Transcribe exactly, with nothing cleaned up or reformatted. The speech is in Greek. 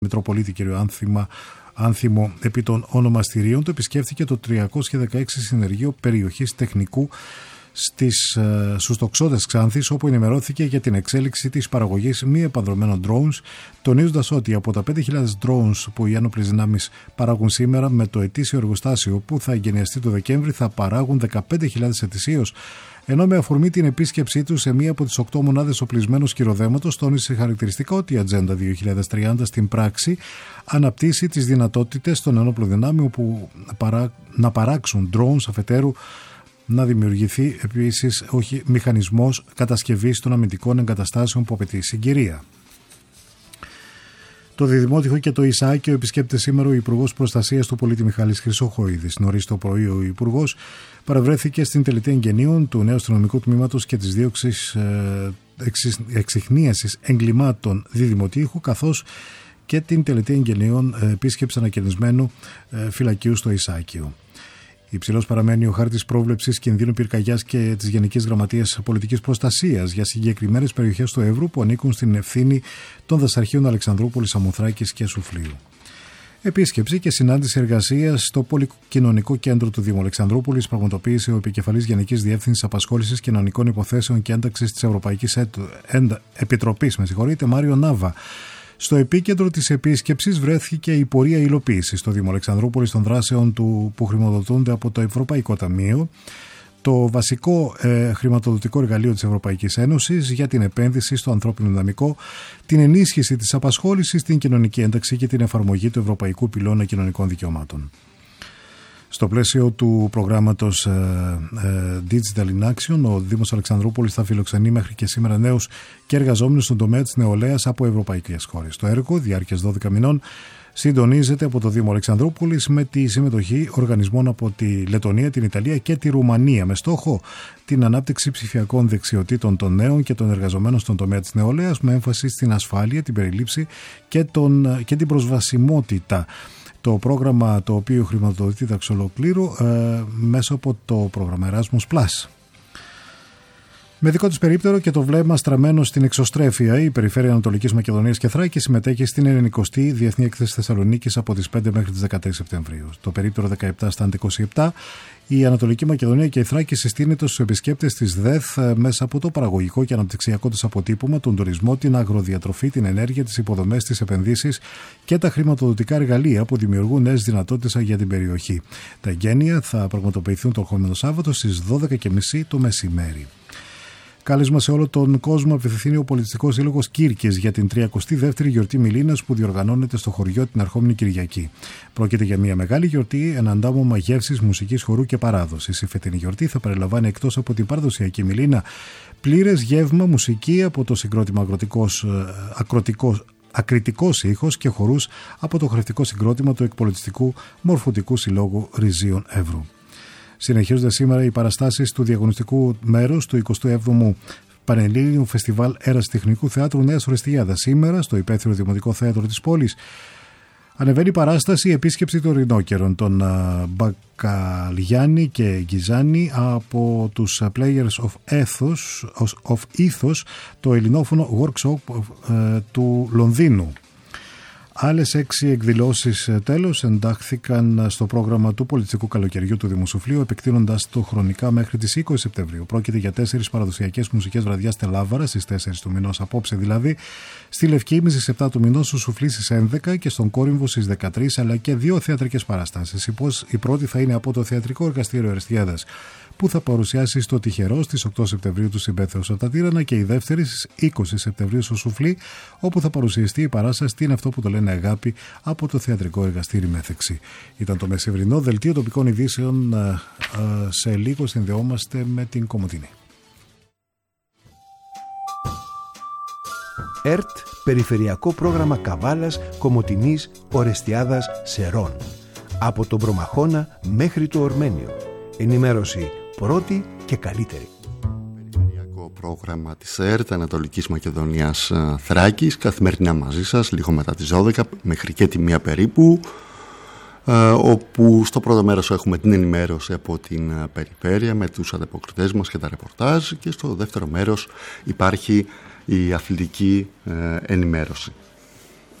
Μητροπολίτη κ. Άνθημα, Άνθιμο επί των ονομαστηρίων του, επισκέφθηκε το τριακόσια δεκαέξι Συνεργείο Περιοχής Τεχνικού στις, ε, στους τοξότες Ξάνθης, όπου ενημερώθηκε για την εξέλιξη της παραγωγής μη επανδρομένων drones, τονίζοντας ότι από τα πέντε χιλιάδες drones που οι ένοπλες δυνάμεις παράγουν σήμερα, με το ετήσιο εργοστάσιο που θα εγκαινιαστεί το Δεκέμβρη θα παράγουν δεκαπέντε χιλιάδες ετησίως. Ενώ με αφορμή την επίσκεψή του σε μία από τις οκτώ μονάδες οπλισμένου σκυροδέματος, τόνισε χαρακτηριστικά ότι η Ατζέντα δύο χιλιάδες τριάντα στην πράξη αναπτύσσει τις δυνατότητες των ενόπλων δυνάμεων που παρά, να παράξουν drones, αφετέρου να δημιουργηθεί επίσης όχι μηχανισμός κατασκευής των αμυντικών εγκαταστάσεων που απαιτεί συγκυρία. Το Διδημότυχο και το Ισαάκιο επισκέπτεται σήμερα ο Υπουργός Προστασίας του Πολίτη Μιχάλης Χρυσοχοίδης. Νωρίς το πρωί ο Υπουργός παρευρέθηκε στην τελετή εγγενείων του νέου αστυνομικού τμήματος και της δίωξης ε, εξιχνίασης εγκλημάτων Διδημοτύχου, καθώς και την τελετή εγγενείων ε, επίσκεψη ανακαινισμένου ε, φυλακίου στο Ισαάκιο. Υψηλός παραμένει ο χάρτης πρόβλεψης κινδύνου πυρκαγιάς και της Γενικής Γραμματείας Πολιτικής Προστασίας για συγκεκριμένες περιοχές του Εύρου που ανήκουν στην ευθύνη των δασαρχείων Αλεξανδρούπολης, Σαμοθράκης και Σουφλίου. Επίσκεψη και συνάντηση εργασίας στο Πολυκοινωνικό Κέντρο του Δήμου Αλεξανδρούπολης πραγματοποίησε ο επικεφαλής Γενικής Διεύθυνσης Απασχόλησης Κοινωνικών Υποθέσεων και Ένταξης της Ευρωπαϊκής Επιτροπής, με συγχωρείτε, Μάριο Νάβα. Στο επίκεντρο της επίσκεψης βρέθηκε η πορεία υλοποίησης στο Δήμο Αλεξανδρούπολης των δράσεων του που χρηματοδοτούνται από το Ευρωπαϊκό Ταμείο, το βασικό ε, χρηματοδοτικό εργαλείο της Ευρωπαϊκής Ένωσης για την επένδυση στο ανθρώπινο δυναμικό, την ενίσχυση της απασχόλησης, την κοινωνική ένταξη και την εφαρμογή του Ευρωπαϊκού Πυλώνα Κοινωνικών Δικαιωμάτων. Στο πλαίσιο του προγράμματος ε, ε, Digital in Action, ο Δήμος Αλεξανδρούπολης θα φιλοξενεί μέχρι και σήμερα νέους και εργαζόμενους στον τομέα της νεολαίας από ευρωπαϊκές χώρες. Το έργο, διάρκειας δώδεκα μηνών, συντονίζεται από το Δήμο Αλεξανδρούπολης με τη συμμετοχή οργανισμών από τη Λετωνία, την Ιταλία και τη Ρουμανία, με στόχο την ανάπτυξη ψηφιακών δεξιοτήτων των νέων και των εργαζομένων στον τομέα της νεολαίας, με έμφαση στην ασφάλεια, την περιλήψη και, τον, και την προσβασιμότητα. Το πρόγραμμα, το οποίο χρηματοδοτείται εξ ολοκλήρου ε, μέσω από το πρόγραμμα Erasmus Plus. Με δικό της περίπτερο και το βλέμμα στραμμένο στην εξωστρέφεια, η Περιφέρεια Ανατολικής Μακεδονίας και Θράκης συμμετέχει στην ενενηκοστή Διεθνή Έκθεση Θεσσαλονίκης από τις πέντε μέχρι τις δεκατρείς Σεπτεμβρίου. Το περίπτερο δεκαεπτά στα είκοσι επτά, η Ανατολική Μακεδονία και η Θράκη συστήνεται στους επισκέπτες της ΔΕΘ μέσα από το παραγωγικό και αναπτυξιακό της αποτύπωμα, τον τουρισμό, την αγροδιατροφή, την ενέργεια, τις υποδομές, τις επενδύσεις και τα χρηματοδοτικά εργαλεία που δημιουργούν νέες δυνατότητες για την περιοχή. Τα εγγένεια θα πραγματοποιηθούν το ερχόμενο Σάββατο στις δώδεκα και μισή το μεσημέρι. Κάλεσμα σε όλο τον κόσμο απευθύνει ο Πολιτιστικός Σύλλογος Κύρκης για την τριακοστή δεύτερη γιορτή Μιλίνας που διοργανώνεται στο χωριό την ερχόμενη Κυριακή. Πρόκειται για μια μεγάλη γιορτή, ένα αντάμωμα γεύσης, μουσικής, χορού και παράδοσης. Η φετινή γιορτή θα περιλαμβάνει, εκτός από την παραδοσιακή Μιλίνα, πλήρες γεύμα, μουσική από το συγκρότημα ακροτικός. Ακριτικός ήχος και χορούς από το χορευτικό συγκρότημα του Εκπολιτιστικού Μορφωτικού Συλλόγου Ριζίων Εύρου. Συνεχίζονται σήμερα οι παραστάσεις του διαγωνιστικού μέρους του εικοστού έβδομου Πανελλήνιου Φεστιβάλ Ερασιτεχνικού Θεάτρου Νέας Ορεστιάδας. Σήμερα, στο υπαίθριο Δημοτικό Θέατρο της πόλης, ανεβαίνει η παράσταση «Επίσκεψη των Ρινόκερων» των Μπακαλιάννη και Γκιζάνη από τους Players of Ethos, of Ethos, το ελληνόφωνο workshop του Λονδίνου. Άλλες έξι εκδηλώσεις τέλος εντάχθηκαν στο πρόγραμμα του πολιτιστικού καλοκαιριού του Δημοσουφλίου, επεκτείνοντας το χρονικά μέχρι τις είκοσι Σεπτεμβρίου. Πρόκειται για τέσσερις παραδοσιακές μουσικές βραδιάς Τελάβαρα στις τέσσερις του μηνός, απόψε δηλαδή, στη Λευκήμη στις επτά του μηνός, στο Σουφλί στις έντεκα και στον Κόρυμβο στις δεκατρείς, αλλά και δύο θεατρικές παραστάσεις. Η πρώτη θα είναι από το Θεατρικό Εργαστήριο Εραστιάδας, που θα παρουσιάσει στο Τυχερό στις οκτώ Σεπτεμβρίου του Συμπέθεως από τα Τύρανα, και η δεύτερη στις είκοσι Σεπτεμβρίου στο Σουφλί, όπου θα παρουσιαστεί η παράσταση «Τι είναι αυτό που το λένε αγάπη» από το Θεατρικό Εργαστήρι Μέθεξη. Ήταν το μεσημβρινό δελτίο τοπικών ειδήσεων. Σε λίγο συνδεόμαστε με την Κομοτηνή. ΕΡΤ, Περιφερειακό Πρόγραμμα Καβάλας, Κομοτηνής, Ορεστιάδας, Σερών. Από τον Προμαχώνα μέχρι το Ορμένιο. Ενημέρωση πρώτη και καλύτερη. Περιφερειακό πρόγραμμα της ΕΡΤ Ανατολικής Μακεδονίας Θράκης, καθημερινά μαζί σας, λίγο μετά τις δώδεκα μέχρι και τη μία περίπου, όπου στο πρώτο μέρος έχουμε την ενημέρωση από την περιφέρεια με τους ανταποκριτές μας και τα ρεπορτάζ, και στο δεύτερο μέρος υπάρχει η αθλητική ενημέρωση.